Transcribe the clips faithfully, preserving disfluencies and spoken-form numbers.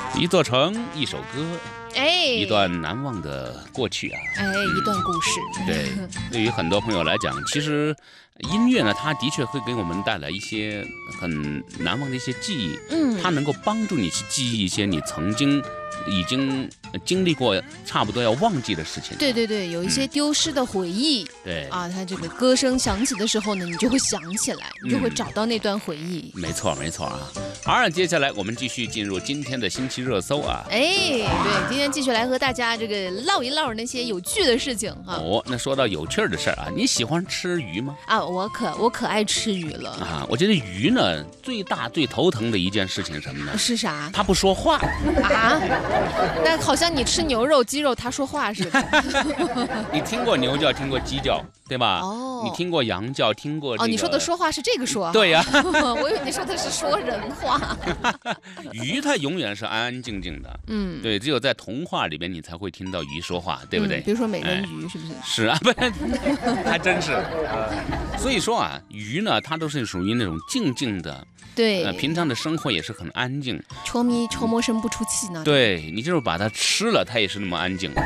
一座城，一首歌， 哎， 一段难忘的过去啊！ 哎，一段故事。 对，对于很多朋友来讲，其实音乐呢，它的确会给我们带来一些很难忘的一些记忆。 嗯， 它能够帮助你去记忆一些你曾经已经经历过差不多要忘记的事情。 对对对，有一些丢失的回忆。 嗯、对啊，它这个歌声响起的时候呢，你就会想起来，你就会找到那段回忆。 嗯、没错没错啊。好，接下来我们继续进入今天的星期热搜啊。 哎，对，今天继续来和大家这个唠一唠那些有趣的事情哈、啊。 哦，那说到有趣的事儿啊，你喜欢吃鱼吗？ 啊，我可我可爱吃鱼了啊。我觉得鱼呢，最大最头疼的一件事情是什么呢？ 是啥？ 它不说话啊。那好像你吃牛肉、鸡肉，它说话似的。 你听过牛叫，听过鸡叫，对吧？ 哦。 你听过羊叫，听过、这个、 哦，你说的说话是这个说？ 对呀、 啊。我以为你说的是说人话。 鱼它永远是安安静静的，嗯，对，只有在童话里边你才会听到鱼说话，对不对？ 嗯、比如说美人鱼，哎、是不是？ 是啊，不是，还真是。呃、所以说啊，鱼呢，它都是属于那种静静的。 对、 呃，平常的生活也是很安静， 戳咪戳摸声不出气呢。 对，你就是把它吃了，它也是那么安静，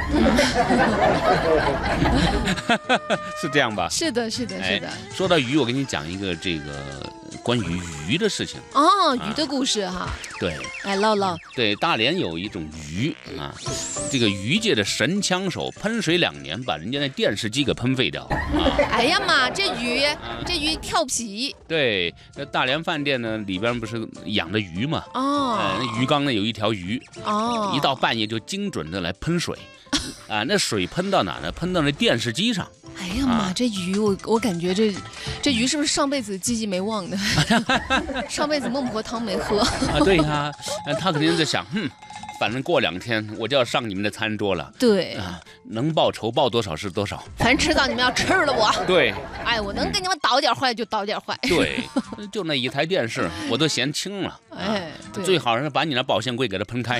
是这样吧？ 是的，是的，是的。 哎、说到鱼，我跟你讲一个这个关于鱼的事情哦，鱼的故事哈。啊、 对， 来唠唠。 对，大连有一种鱼啊，这个鱼界的神枪手，喷水两年把人家那电视机给喷废掉。啊、 哎呀妈，这鱼，啊、这鱼跳皮。 对，那大连饭店呢里边不是养的鱼嘛？ 哦， 呃，那鱼缸呢有一条鱼， 哦， 一到半夜就精准的来喷水，啊，那水喷到哪呢？喷到那电视机上。 哎呀妈，啊、这鱼我我感觉这这鱼是不是上辈子记忆没忘呢？上辈子孟婆汤没喝啊？对呀、啊，他肯定在想，哼。反正过两天我就要上你们的餐桌了， 对啊，能报仇报多少是多少， 反正迟早你们要吃了我。 对， 哎，我能给你们倒点坏就倒点坏。 对，就那一台电视我都嫌轻了， 哎， 啊、最好是把你那保鲜柜给它喷开。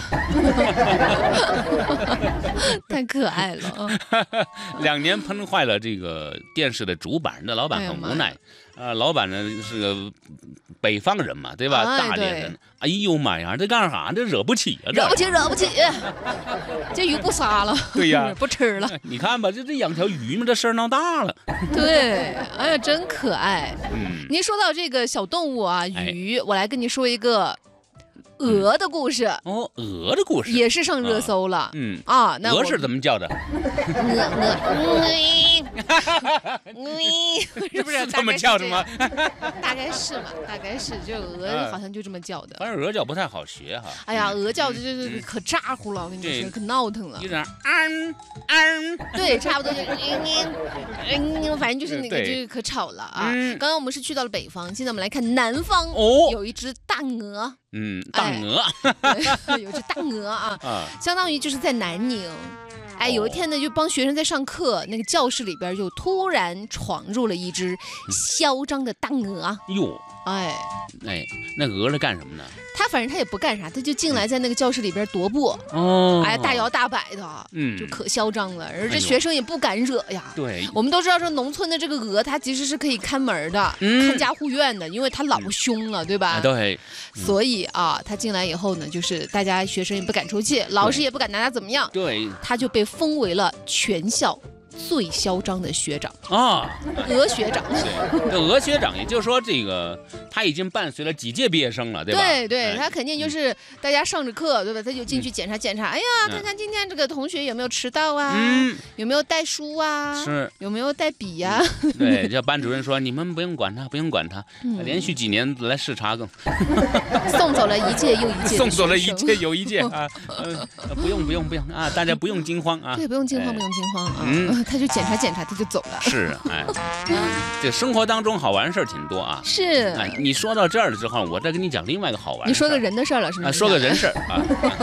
太可爱了， 两年喷坏了这个电视的主板，那老板很无奈。哎啊、呃，老板呢是个北方人嘛，对吧？ 哎、 大连人。哎呦妈呀，这干啥？这惹不起啊！ 惹不起，惹不起。这鱼不杀了， 对呀， 不吃了。 你看吧，这这养条鱼嘛，这事儿闹大了。 对，哎呀，真可爱。嗯，您说到这个小动物啊，鱼，哎、我来跟你说一个。鹅的故事、 嗯、哦，鹅的故事也是上热搜了。 啊嗯啊，那鹅是怎么叫的？ 鹅鹅，是不是这么叫的吗？ 大概是嘛，大概是，就鹅好像就这么叫的。 反正鹅叫不太好学哈。 哎呀，鹅叫就是可咋呼了，我跟你说，可闹腾了。 有点嗯嗯， 对，差不多就嗯嗯，反正就是那个，就是可吵了啊。刚刚我们是去到了北方，现在我们来看南方。哦，有一只大鹅。 嗯，大鹅， 哎、有只大鹅啊，啊相当于就是在南宁。哎，有一天呢，就帮学生在上课，那个教室里边就突然闯入了一只嚣张的大鹅。 哟， 哎， 哎，那鹅是干什么呢？ 他反正他也不干啥，他就进来在那个教室里边踱步， 哦， 哎，大摇大摆的，嗯，就可嚣张了，而这学生也不敢惹呀。 对， 我们都知道说农村的这个鹅，它其实是可以看门的，嗯、看家护院的，因为它老凶了，对吧？ 啊、对。 所以啊，他进来以后呢，就是大家学生也不敢出气，老师也不敢拿他怎么样， 对， 他就被封为了全校最嚣张的学长啊， 鹅学长。 对，这鹅学长，也就是说，这个他已经伴随了几届毕业生了，对吧？ 对对，哎、他肯定就是大家上着课，对吧？他就进去检查检查，哎呀，看看今天这个同学有没有迟到啊，嗯、有没有带书啊， 是有没有带笔呀、啊嗯？对，叫班主任说，你们不用管他，不用管他，嗯、连续几年来视察更， 送走了一届又一届， 送走了一届又一届啊，呃，不用不用不用啊，大家不用惊慌啊， 对，不用惊慌，哎、不用惊慌啊。嗯。他就检查检查，他就走了。 是，哎，这生活当中好玩事儿挺多啊。 是， 哎，你说到这儿了之后，我再跟你讲另外一个好玩。 你说个人的事儿了是吗？ 啊，说个人事儿啊。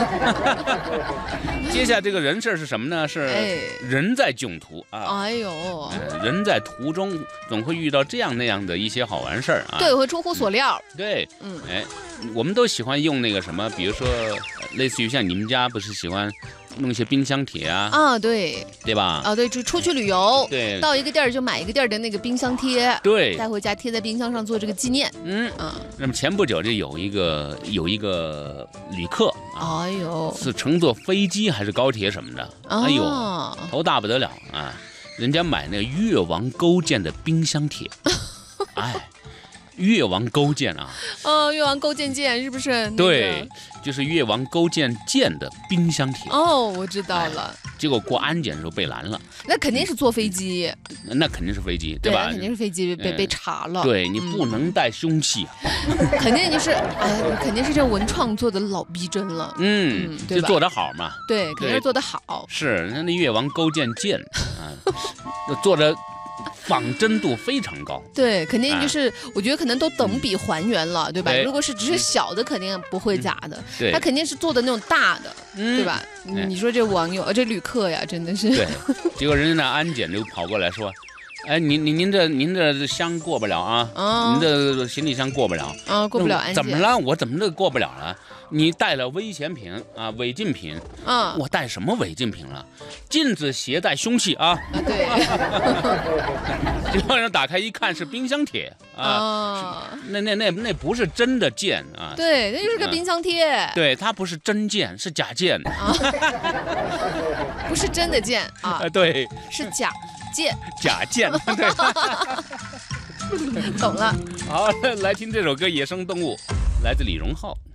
接下来这个人事儿是什么呢？是人在囧途啊。 哎呦、 呃，人在途中总会遇到这样那样的一些好玩事儿啊。 对，会出乎所料。 嗯、对，嗯，哎，我们都喜欢用那个什么，比如说，类似于像你们家不是喜欢。 弄一些冰箱贴啊， 啊，对， 对吧？ 啊，对，就出去旅游， 对， 到一个地儿就买一个地儿的那个冰箱贴， 对， 带回家贴在冰箱上做这个纪念。 嗯啊。那么前不久就有一个有一个旅客啊， 哎呦， 是乘坐飞机还是高铁什么的， 哦、 哎呦，头大不得了啊！人家买那个越王勾践的冰箱贴，哎。越王勾践啊， 哦，越王勾践剑是不是、那个？ 对，就是越王勾践剑的冰箱贴。 哦，我知道了。 哎、结果过安检的时候被拦了。 那肯定是坐飞机。 那肯定是飞机，对吧？ 对肯定是飞机被、嗯、被查了。 对你不能带凶器、啊嗯。肯定就是，哎，肯定是这文创做的老逼真了。 嗯，嗯就做得好嘛。 对，肯定是做得好。 是，那那越王勾践剑啊，做的。仿真度非常高， 对，肯定就是，啊、我觉得可能都等比还原了，嗯、对吧？如果是只是小的，肯定不会假的，嗯、 对， 他肯定是做的那种大的，嗯、对吧？嗯、你说这网友，这旅客呀，真的是， 对，结果人家那安检就跑过来说。哎，您您您这您这箱过不了啊，哦、您这行李箱过不了啊、哦，过不了安检。 怎么了？我怎么这过不了了？你带了危险品啊，违禁品啊！我带什么违禁品了？禁止携带凶器啊！ 啊，对。 结果人打开一看是冰箱贴啊，哦、那那那那不是真的剑啊！ 对，那就是个冰箱贴。 啊、对，它不是真剑，是假剑。啊、 不是真的剑啊！ 对， 是假。剑假剑，对， 懂了。 好，来听这首歌《野生动物》，来自李荣浩。